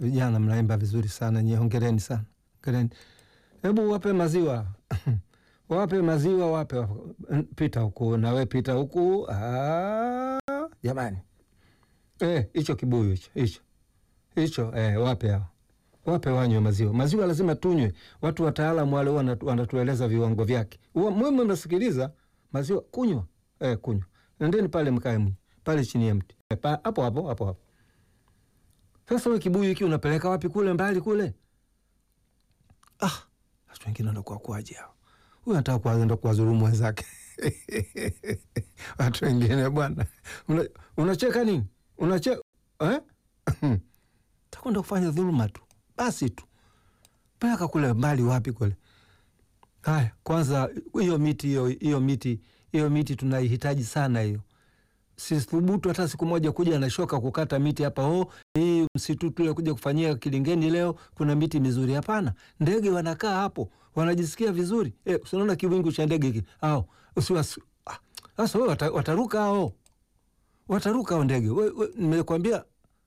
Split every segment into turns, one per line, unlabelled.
Vijana mnaimba vizuri sana nyie, hongereni sana. Hongereni. Hebu wape maziwa. Wape maziwa, wape. Pita huku, na we pita huku. Jamani. Hicho kibuyu hicho. Hicho, wape hao. Wape wanywe maziwa. Maziwa lazima tunywe. Watu wataalamu wale wanatueleza viwango vyake. Muhimu mnasikiliza maziwa kunywa. Kunywa. Nendeni pale mkae mwenye. Pale chini ya mti. Hapo. Sasa wewe kibuyu hiki unapeleka wapi kule mbali kule? Watu wengine wanakuwa kwaje hao? Huyu anataka kuanza kuwadhulumu wenzake. Watu wengine bwana. Unacheka nini? Unacheka takwenda kufanya dhuluma tu. Basi tu. Peleka kule mbali wapi kule? Haya, kwanza hiyo miti tunaihitaji sana hiyo. Sithubutu hata siku moja kuja na shoka kukata miti hapa. Hii msitu tule kuja kufanyia Kilingeni leo kuna miti mizuri, hapana. Ndege wanakaa hapo, wanajisikia vizuri. Unaona kiwingu cha ndege hiki? Sasa wewe wataruka hao. Wataruka hao ndege. Nimekwambia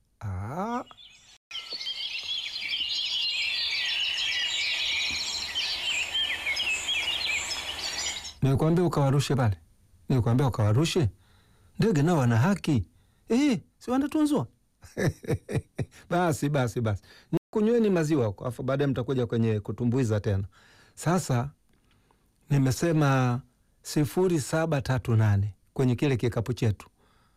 Nimekwambia ukawarushe pale. Nimekwambia ukawarushe. Ndege nao wana haki. Si wanatunzwa? Basi. Kunyweni maziwa huko, afu baadaye mtakuja kwenye kutumbuiza tena. Sasa nimesema 0738 kwenye kile kikapu chetu.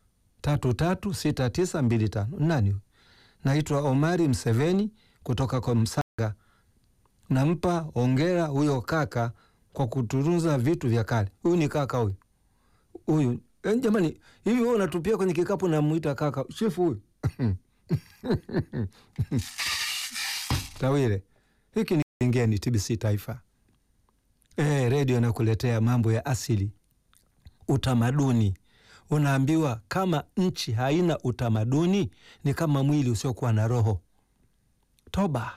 336925. Nani huyu? Naitwa Omari Mseveni kutoka kwa Msanga. Nampa hongera huyo kaka kwa kutunza vitu vya kale. Huyu ni kaka huyu. Jamani, hivi wewe unatupia kwenye kikapu na muita kaka chifu huyu? Tawile. Hiki ni Kilingeni TBC Taifa. Radio inakuletea mambo ya asili. Utamaduni. Unaambiwa kama nchi haina utamaduni ni kama mwili usiokuwa na roho. Toba.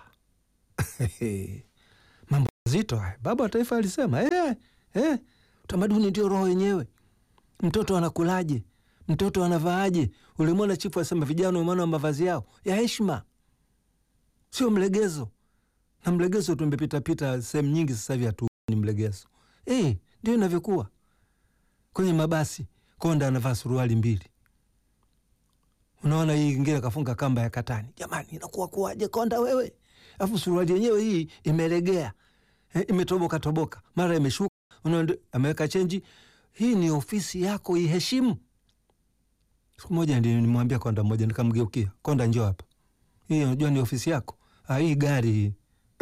Mambo mazito haya. Baba wa taifa alisema, utamaduni ndio roho yenyewe. Mtoto anakulaje? Mtoto anavaaje? Ulimwona chifu asema vijana umeona mavazi yao ya heshima. Sio mlegezo. Na mlegezo tumepita sehemu nyingi sasa hivi ni mlegezo. Ndio inavyokuwa. Kwenye mabasi, konda anavaa suruali 2. Unaona hii ingine kafunga kamba ya katani. Jamani, inakuwa kuaje konda wewe? Alafu suruali yenyewe hii imelegea. Imetoboka. Mara imeshuka, unaona ameweka chenji. Hii ni ofisi yako, iheshimu. Siku moja ndio nimwambia konda mmoja, nikamgeukia. Konda njoo hapa. Hii unajua ni ofisi yako. Hii gari hii.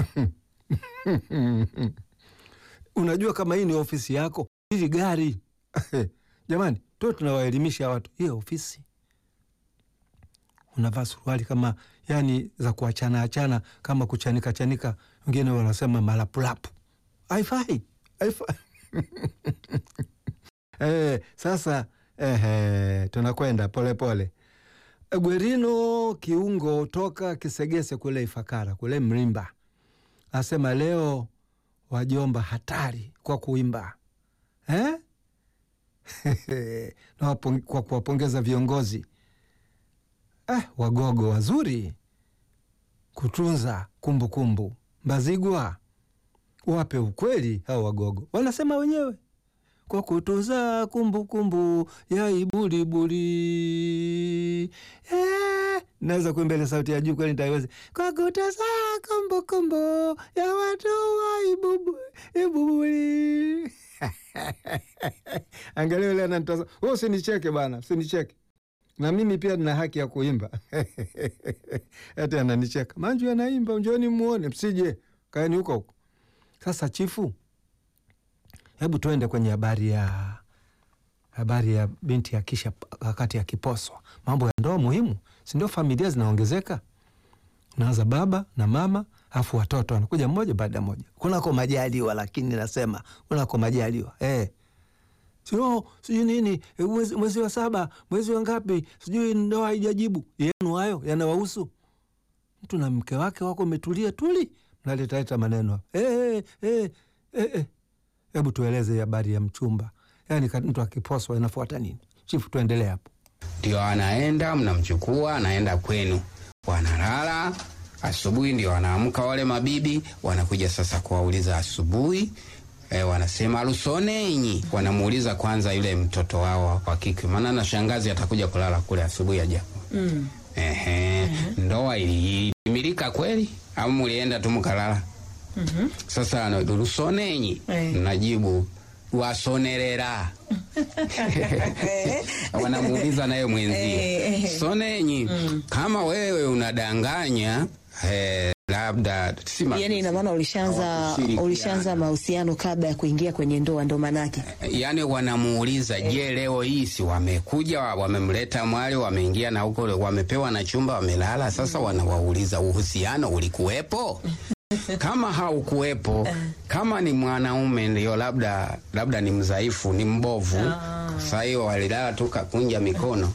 Unajua kama hii ni ofisi yako, hii gari. Jamani, tunawaelimisha watu. Hii ofisi. Unavaa suruali kama yani za kuachana kama kuchanika. Wengine wanasema malapulapu. Haifai. Sasa tunakwenda pole. Gwerino Kiungo toka Kisegese kule Ifakara kule Mrimba asema leo wajomba hatari kwa kuimba. Kwa kuwapongeza viongozi Wagogo wazuri kutunza kumbukumbu. Mbazigwa wape ukweli hao Wagogo, wanasema wenyewe kwa kutunza kumbukumbu ya Ibulibuli. Naweza kuimbele sauti ya juu kweli nitaiweza. Kwa kutunza kumbukumbu ya watu wa Ibulibuli. Angalia leo ananitoza. Usinicheke bana, usinicheke. Na mimi pia nina haki ya kuimba. Hata ananicheka. Manju anaimba, njoni muone, msije. Kaeni huko. Sasa chifu, hebu tuende kwenye habari ya binti ya kisha wakati akiposwa. Mambo ya ndoa muhimu, si ndio? Familia zinaongezeka. Naanza baba na mama, afu watoto wanakuja mmoja baada moja. Kunako majaliwa, lakini nasema kunako majaliwa. Sijui nini, mwezi wa 7, mwezi wa ngapi, sijui ndoa haijajibu. Yenu hayo yanawahusu. Mtu na mke wake wako umetulia tuli, mnaleta maneno. Hebu tueleze habari ya mchumba. Yaani mtu akiposwa inafuata nini? Chifu, tuendelee hapo.
Ndio anaenda, mnamchukua, anaenda kwenu. Wanalala, Asubuhi ndio wanaamka wale mabibi, wanakuja sasa kuwauliza asubuhi. Wanasema Lusonenyi, wanamuuliza kwanza yule mtoto wao wa kike, maana na shangazi atakuja kulala kule asubuhi ajapo. Ndoa ilimilika kweli au mulienda tu mkalala? Sasa Lusonenyi, najibu wasonerera. Wanamuuliza naye mwenzie, Sonenyi, kama wewe unadanganya, labda
yani ina maana ulishaanza mahusiano kabla ya kuingia kwenye ndoa, ndo manake.
Yani wanamuuliza, je, leo hii si wamekuja wamemleta mwali, wameingia na huko wamepewa na chumba wamelala, sasa wanawauliza uhusiano ulikuwepo? Kama haukuwepo, kama ni mwanaume ndio labda ni mzaifu, ni mbovu, sasa hiyo walilala tu kakunja mikono.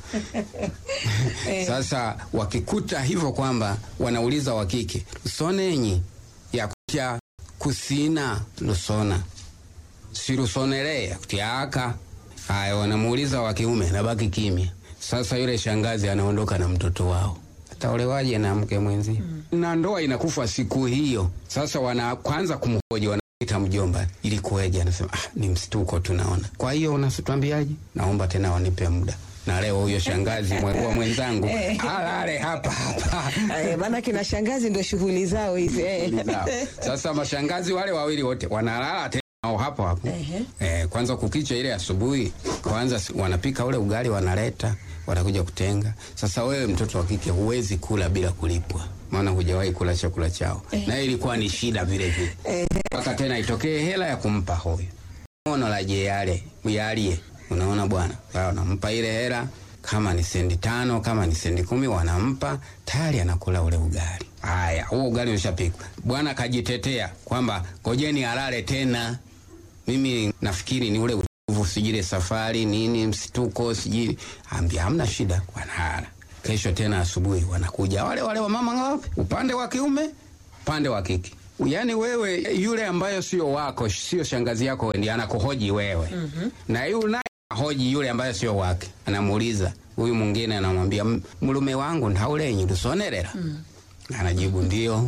Sasa wakikuta hivyo kwamba wanauliza wa kike, Lusonenyi ya kutia kusina Lusona, si Lusonere ya kutiaka. Haya, wanamuuliza wa kiume, nabaki kimya. Sasa yule shangazi anaondoka na mtoto wao. Ataolewaje na mke mwenzi? Na ndoa inakufa siku hiyo. Sasa wanaanza kumhoji, wanaita mjomba, ili kueje? Anasema ni mstuko tunaona. Kwa hiyo unasituambiaje? Naomba tena wanipe muda. Na leo huyo shangazi wa mwenzangu alale hapa.
Maana kina shangazi ndio shughuli zao hizi.
Sasa mashangazi wale wawili wote wanalala tena hapo. Kwanza kukicha ile asubuhi, kwanza wanapika ule ugali wanaleta, watakuja kutenga. Sasa wewe mtoto wa kike huwezi kula bila kulipwa, maana hujawahi kula chakula chao. Na ilikuwa ni shida vile vile. Mpaka tena itokee hela ya kumpa huyo. Ono la yalie. Unaona bwana, wao wanampa ile hela, kama ni sendi 5, kama ni sendi 10 wanampa, tayari anakula ule ugali. Haya, huo ugali ushapikwa. Bwana kajitetea kwamba ngojeni alale tena. Mimi nafikiri ni ule uchovu, sijile safari nini, msituko sijili. Ambia hamna shida, wanalala. Kesho tena asubuhi wanakuja wale wa mama ngapi? Upande wa kiume, upande wa kike. Yaani wewe yule ambayo sio wako, sio shangazi yako, ndiye anakuhoji wewe. Na yule hoji yule ambaye sio wake, anamuuliza huyu mwingine, anamwambia mlume wangu Ntaulenyi Lusonerera. Anajibu ndio.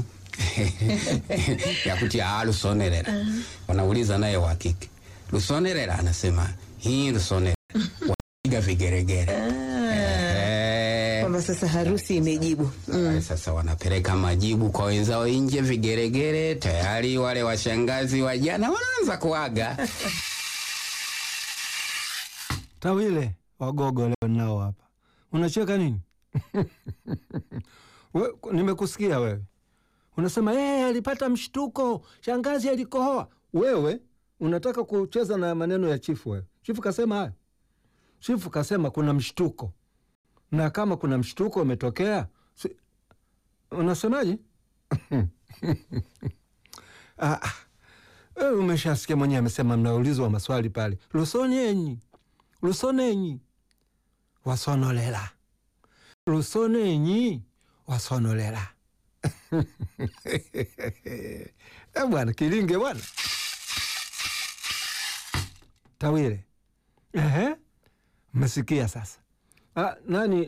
Ya kutia Lusonerera. Wanauliza naye wa kike, Lusonerera? Anasema hii Lusonerera. Wapiga vigeregere.
Kwamba sasa harusi imejibu.
Sasa wanapeleka majibu kwa wenzao nje, vigeregere tayari. Wale washangazi wa jana wanaanza kuaga.
Tawile Wagogo leo nao hapa. Unacheka nini? Nimekusikia wewe. Unasema alipata mshtuko, shangazi alikohoa. Wewe unataka kucheza na maneno ya chifu wewe. Chifu kasema haya. Chifu kasema kuna mshtuko. Na kama kuna mshtuko umetokea, unasemaje? Umeshasikia mwenyewe amesema, mnaulizwa maswali pale. Lusonenyi wasonolela. Lusonenyi wasonolela. Bwana Kilinge bwana. Tawile. Mmesikia sasa. Nani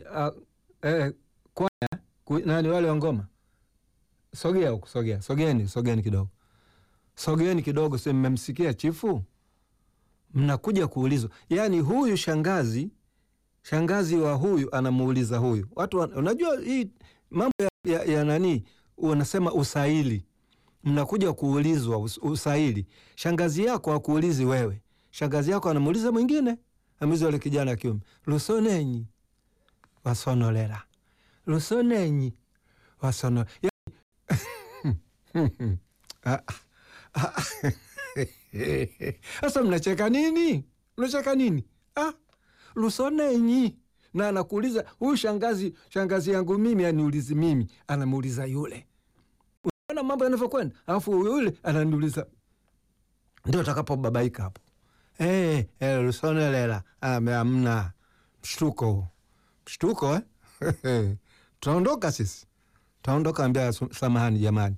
nani wale wa ngoma? Sogea huko, sogeeni kidogo. Sogeeni kidogo, sema mmemsikia chifu? Mnakuja kuulizwa. Yaani huyu shangazi wa huyu anamuuliza huyu. Watu unajua hii mambo ya nani unasema usaili. Mnakuja kuulizwa usaili. Shangazi yako hakuulizi wewe. Shangazi yako anamuuliza mwingine. Amuuliza yule kijana kiume. Lusonenyi wasonolera. Lusonenyi wasono. Sasa mnacheka nini? Lusonenyi. Na anakuuliza huyu shangazi yangu mimi aniulizi mimi, anamuuliza yule. Unaona mambo yanavyokwenda? Alafu yule ananiuliza. Ndio utakapobabaika hapo. Lusonelela. Amna mshtuko. Tunaondoka sisi. Ambia samahani jamani.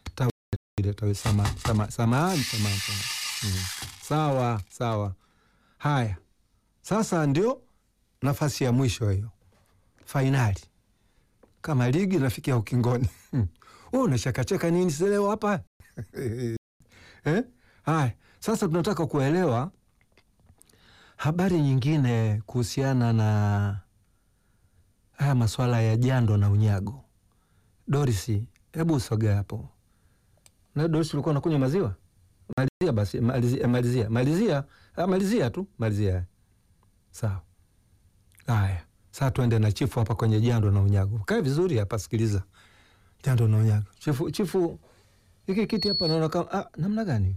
Samahani. Sawa. Haya. Sasa ndio nafasi ya mwisho hiyo. Finali. kama ligi nafikia ukingoni. Wewe unacheka nini leo hapa? Haya, sasa tunataka kuelewa habari nyingine kuhusiana na haya masuala ya jando na unyago. Doris, hebu usogea hapo. Na Doris, ulikuwa unakunywa maziwa? Malizia basi, malizia tu. Sawa. Haya, sasa tuende na chifu hapa kwenye jando na unyago. Kae vizuri hapa, sikiliza. Jando na unyago. Chifu, hiki kiti hapa naona kama namna gani?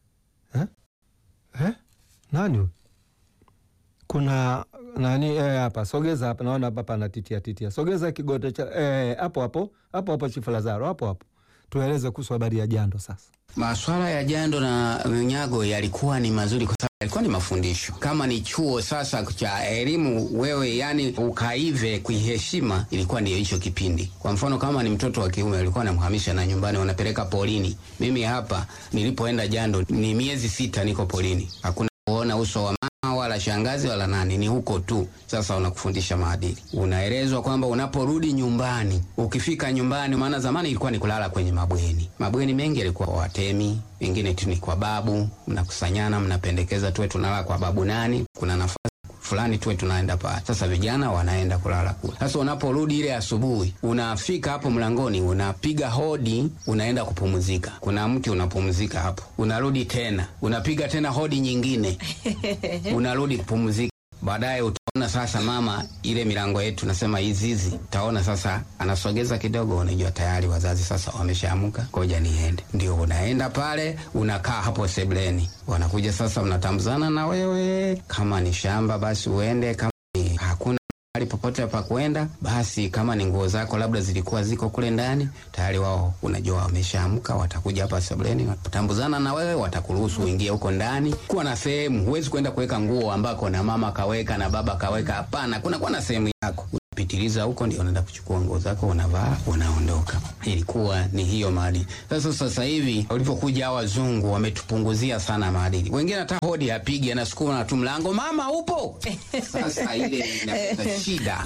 Nani? Kuna nani hapa? Sogeza hapa, naona hapa pana titia. Sogeza kigote cha hapo Chifu Lazaro, hapo. Tueleze kuhusu habari ya jando sasa.
Masuala ya jando na unyago yalikuwa ni mazuri kwa sababu yalikuwa ni mafundisho. Kama ni chuo sasa cha elimu, wewe yani ukaive kuiheshima, ilikuwa ndio hicho kipindi. Kwa mfano kama ni mtoto wa kiume alikuwa anamhamisha na nyumbani wanapeleka polini. Mimi hapa nilipoenda jando ni miezi 6 niko polini. Hakuna kuona uso wa mama wala shangazi wala nani, ni huko tu. Sasa unakufundisha maadili. Unaelezwa kwamba unaporudi nyumbani, ukifika nyumbani, maana zamani ilikuwa ni kulala kwenye mabweni. Mabweni mengi yalikuwa watemi, wengine tu ni kwa babu, mnakusanyana, mnapendekeza tuwe tunalala kwa babu nani, kuna nafasi fulani tuwe tunaenda pale. Sasa vijana wanaenda kulala kule. Sasa unaporudi ile asubuhi, unafika hapo mlangoni, unapiga hodi, unaenda kupumzika. Kuna mti unapumzika hapo. Unarudi tena, unapiga tena hodi nyingine. Unarudi kupumzika. Baadaye utaona sasa mama ile milango yetu nasema hizi. Utaona sasa anasogeza kidogo, unajua tayari wazazi sasa wameshaamka, ngoja niende. Ndio unaenda pale, unakaa hapo sebleni. Wanakuja sasa mnatambuzana na wewe. Kama ni shamba basi uende, kama ni hakuna mahali popote pa kwenda, basi kama ni nguo zako labda zilikuwa ziko kule ndani, tayari wao unajua wameshaamka, watakuja hapa sebleni, watambuzana na wewe, watakuruhusu uingie huko ndani. Kuwa na sehemu, huwezi kwenda kuweka nguo ambako na mama kaweka na baba kaweka, hapana. Kuna na sehemu yako. Unapitiliza huko ndio unaenda kuchukua nguo zako, unavaa, unaondoka. Ilikuwa ni hiyo maadili. Sasa hivi walipokuja hawa wazungu wametupunguzia sana maadili. Wengine hata hodi hapigi, anasukuma na tu mlango, mama upo. Sasa ile inaleta shida.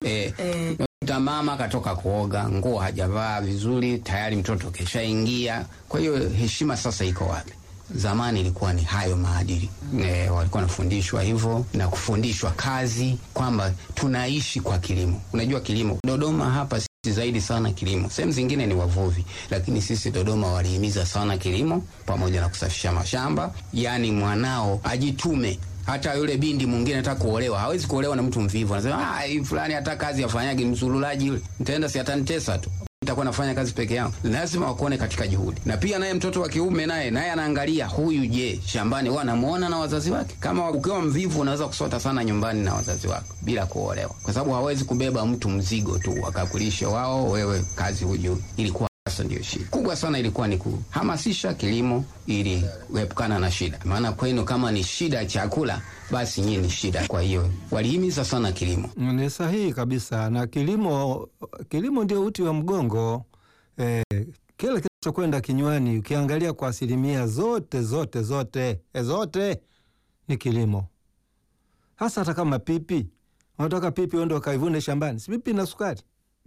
Mama katoka kuoga, nguo hajavaa vizuri, tayari mtoto keshaingia. Kwa hiyo heshima sasa iko wapi? Zamani ilikuwa ni hayo maadili. Walikuwa nafundishwa hivyo na kufundishwa kazi kwamba tunaishi kwa kilimo. Unajua kilimo, Dodoma hapa sisi zaidi sana kilimo. Sehemu zingine ni wavuvi, lakini sisi Dodoma walihimiza sana kilimo pamoja na kusafisha mashamba. Yani mwanao ajitume. Hata yule bindi mwingine anataka kuolewa, hawezi kuolewa na mtu mvivu. Anasema fulani hata kazi afanyage, msululaji yule. Nitaenda si atanitesa tu. Nitakuwa nafanya kazi peke yangu. Lazima wakuone katika juhudi. Na pia naye mtoto wa kiume naye anaangalia huyu je, shambani wanamuona na wazazi wake. Kama ukiwa mvivu unaweza kusota sana nyumbani na wazazi wako bila kuolewa. Kwa sababu hawezi kubeba mtu mzigo tu wakakulisha wao, wewe kazi hujui. Ilikuwa sasa ndio shida. Kubwa sana ilikuwa ni kuhamasisha kilimo ili kuepukana na shida. Maana kwenu kama ni shida chakula, basi nyinyi ni shida. Kwa hiyo walihimiza sana kilimo.
Ni sahihi kabisa, na kilimo ndio uti wa mgongo. Kile kinachokwenda kinywani ukiangalia kwa asilimia zote ni kilimo. Hasa hata kama pipi, unataka pipi uende ukaivune shambani, si pipi na sukari.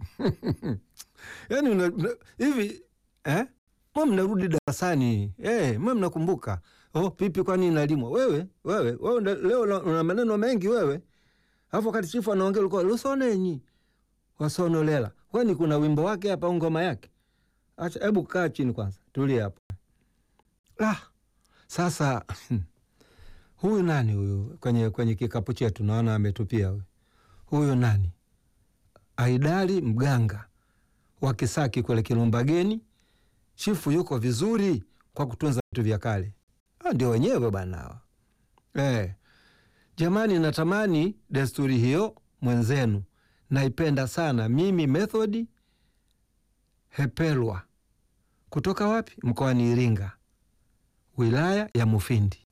Yaani hivi mwa mnarudi darasani, mwa mnakumbuka pipi kwani inalimwa. Wewe leo una maneno mengi wewe. Alafu wakati chifu anaongea ulikuwa lusonenyi wasonolela. Kwani kuna wimbo wake hapa, ngoma yake? Acha, hebu kaa chini kwanza, tulia hapo. Sasa huyu nani huyu kwenye kikapu chetu naona ametupia huyu. Huyu nani? Aidari mganga wa Kisaki kule Kilumbageni. Chifu yuko vizuri kwa kutunza vitu vya kale. Ndio wenyewe bwana hawa. Jamani, natamani desturi hiyo mwenzenu. Naipenda sana mimi. Methodi Hepelwa. Kutoka wapi? Mkoani Iringa, wilaya ya Mufindi.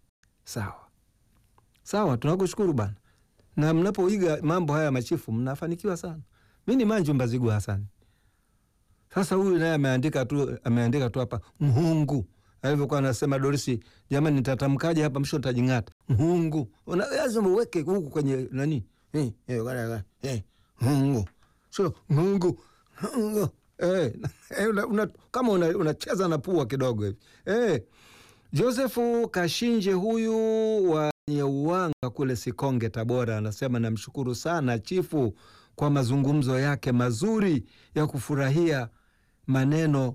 Sawa, tunakushukuru bana. Na mnapoiga mambo haya machifu mnafanikiwa sana. Mimi ni Manju Mbazigu Hassan. Sasa huyu naye ameandika tu hapa Mhungu. Alivyokuwa anasema Dorisi, jamani nitatamkaje hapa msho nitajingata. Mhungu. Lazima uweke huku kwenye nani? Mhungu. Sio Mhungu. Kama unacheza na pua kidogo hivi. Josefu Kashinje huyu wa Nyeuwanga kule Sikonge Tabora anasema namshukuru sana chifu kwa mazungumzo yake mazuri ya kufurahia maneno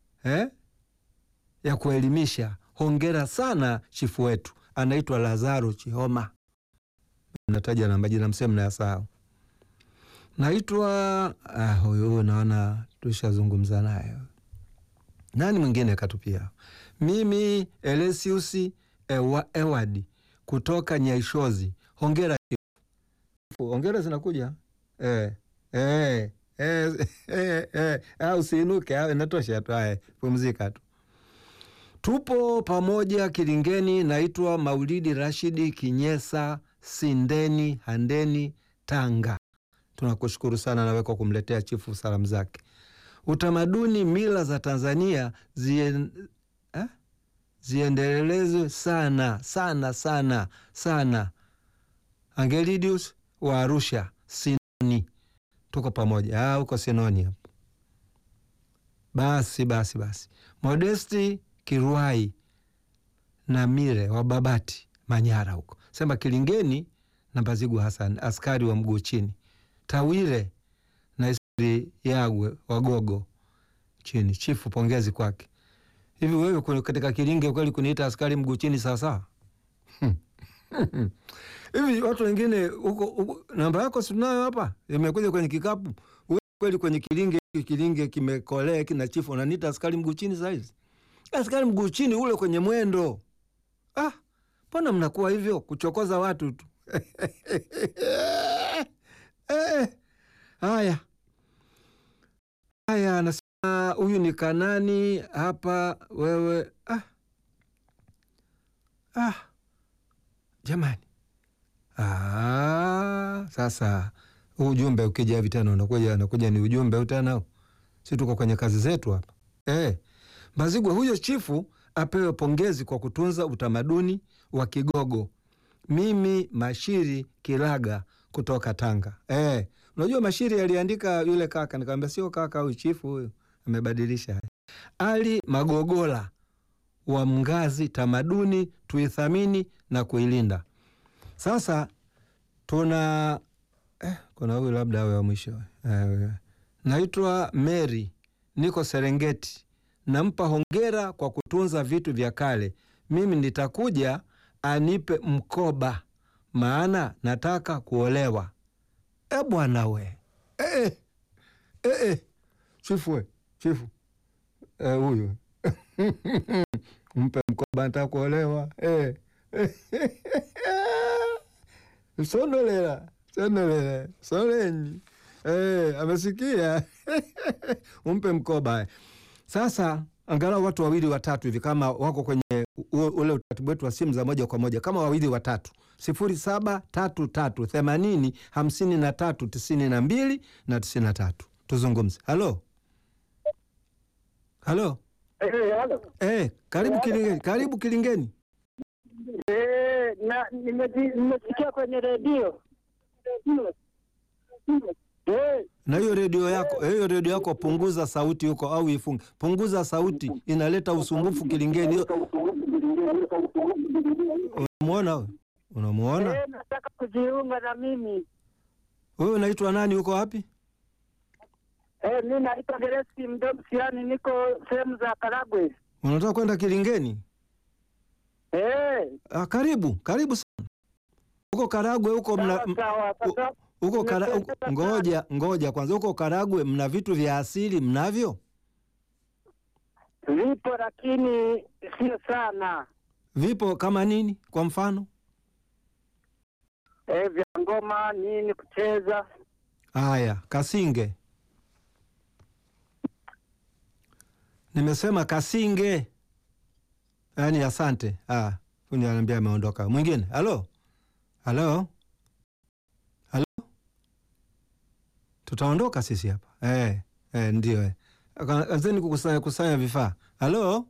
ya kuelimisha. Hongera sana chifu wetu. Anaitwa Lazaro Chihoma. Nataja na majina msemo na yasahau. Naitwa huyu naona tushazungumza naye. Nani mwingine katupia? Mimi Elesiusi Ewadi kutoka Nyaishozi. Hongera chifu. Hongera zinakuja. Usiinuke, inatosha tu. Pumzika tu. Tupo pamoja Kilingeni. Naitwa Maulidi Rashidi Kinyesa, Sindeni, Handeni, Tanga. Tunakushukuru sana nawe kwa kumletea chifu salamu zake. Utamaduni mila za Tanzania ziendelezwe sana sana sana sana. Angelidius wa Arusha, Sinoni. Tuko pamoja. Uko Sinoni hapo. Basi. Modesti Kiruai na Mire wa Babati, Manyara huko. Sema Kilingeni na Bazigu Hassan, askari wa mguu chini. Tawire na Isri Yagwe Wagogo chini. Chifu, pongezi kwake. Hivi wewe katika Kilinge kweli kuniita askari mguu chini sawa? Hivi watu wengine huko namba yako si tunayo hapa? Imekuja kwenye kikapu. Wewe kweli kwenye Kilinge kimekolea kina chifu unaniita askari mguu chini saizi? Askari mguu chini ule kwenye mwendo. Mbona mnakuwa hivyo kuchokoza watu tu? Haya, anasema huyu ni Kanani hapa wewe. Jamani. Sasa ujumbe ukija hivi tena unakuja ni ujumbe utana. Si tuko kwenye kazi zetu hapa. Mazigwe huyo chifu apewe pongezi kwa kutunza utamaduni wa Kigogo. Mimi Mashiri Kilaga kutoka Tanga. Unajua Mashiri aliandika yule kaka, nikamwambia sio kaka huyu chifu huyo, amebadilisha. Ali Magogola wa Mngazi, tamaduni tuithamini na kuilinda. Sasa kuna huyu labda awe wa mwisho. Naitwa Mary, niko Serengeti. Nampa hongera kwa kutunza vitu vya kale. Mimi nitakuja anipe mkoba, maana nataka kuolewa. Bwana we. Chifu. Huyu. Mpe mkoba, nataka kuolewa. Soleni. Amesikia. Umpe mkoba. Sasa angalau watu wawili watatu hivi kama wako kwenye ule utaratibu wetu wa simu za moja kwa moja, kama wawili watatu. 0733805392 tuzungumze. Halo.
Halo.
Karibu Kilingeni.
Nimesikia kwenye redio.
Na hiyo redio yako punguza sauti huko au ifunge. Punguza sauti, inaleta usumbufu Kilingeni. Unamuona?
Nataka kujiunga na mimi.
Wewe unaitwa nani, uko wapi?
Mimi naitwa Geresi Mdomsiani, niko sehemu za Karagwe.
Unataka kwenda Kilingeni? Karibu sana. Huko Karagwe huko ngoja kwanza, huko Karagwe mna vitu vya asili mnavyo?
Vipo lakini sio sana.
Vipo kama nini kwa mfano?
Vya ngoma nini kucheza.
Haya, Kasinge. Nimesema Kasinge. Yaani asante. Fundi ananiambia ameondoka. Mwingine. Halo. Tutaondoka sisi hapa. Ndio. Anzeni kusanya vifaa. Halo.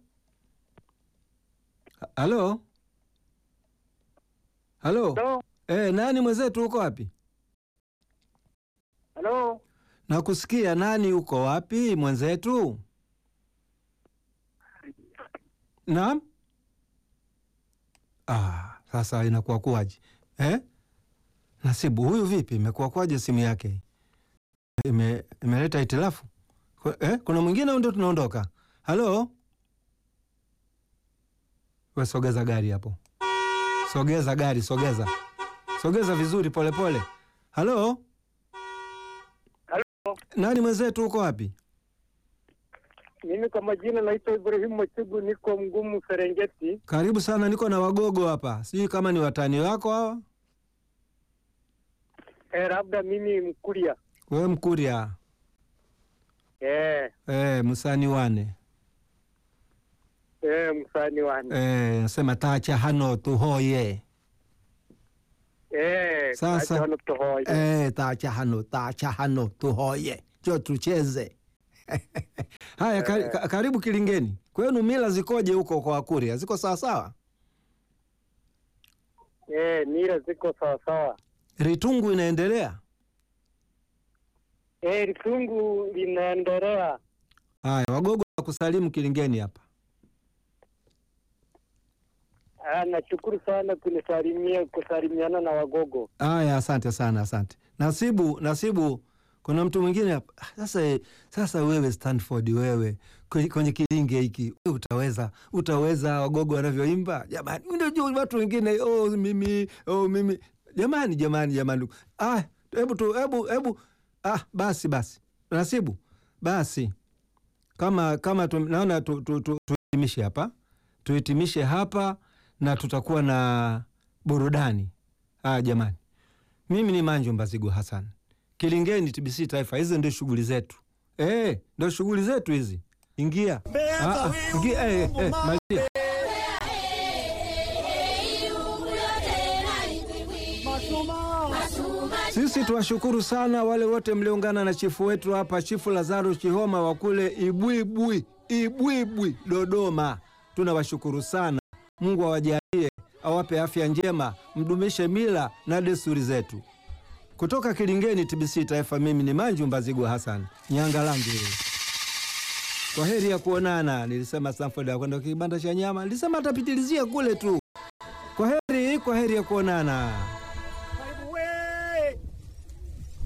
Nani mwenzetu uko wapi?
Halo.
Nakusikia. Nani, uko wapi mwenzetu? Naam. Sasa inakuwa kuwaje? Nasibu huyu vipi? Imekuwa kwaje simu yake? Imeleta hitilafu? Kuna mwingine ndio tunaondoka. Halo? Wewe sogeza gari hapo. Sogeza gari, sogeza. Sogeza vizuri pole. Halo?
Halo.
Nani mwenzetu, uko wapi?
Mimi kwa majina naitwa Ibrahim Machigu, niko Mgumu Serengeti.
Karibu sana, niko na Wagogo hapa. Sijui kama ni watani wako hawa?
Labda mimi Mkuria.
Wewe Mkuria? Musani wane.
Musani wane.
Nasema tacha hano tuhoye. Sasa
hano tuhoye.
tacha hano tuhoye. Jo tucheze. Haya, karibu Kilingeni. Kwenu mila zikoje huko kwa Wakuria? Ziko sawa sawa?
Mila ziko sawa sawa.
Ritungu inaendelea?
Ritungu linaendelea.
Haya, Wagogo kusalimu Kilingeni hapa.
Nashukuru sana kusalimiana na Wagogo.
Haya, asante sana, asante. Nasibu, kuna mtu mwingine hapa. Sasa wewe Stanford, wewe kwenye Kilinge hiki, wewe utaweza Wagogo wanavyoimba? Jamani, unajua watu wengine mimi. Jamani. Hebu basi. Nasibu, basi. Kama naona tuhitimishe hapa. Tuhitimishe hapa na tutakuwa na burudani. Jamani. Mimi ni Manju Mbazigu Hassan. Kilingeni TBC Taifa, hizo ndio shughuli zetu. Ndio shughuli zetu hizi. Ingia. Malia. Sisi tuwashukuru sana wale wote mliungana na chifu wetu hapa, Chifu Lazaro Chihoma wa kule Ibwibwi Dodoma. Tunawashukuru sana. Mungu awajalie, awape afya njema, mdumishe mila na desturi zetu. Kutoka Kilingeni TBC Taifa, mimi ni Manju Mbazigu Hassan. Nyanga langu hili. Kwa heri ya kuonana. Nilisema Stanford akwenda kibanda cha nyama. Nilisema atapitilizia kule tu. Kwa heri ya kuonana.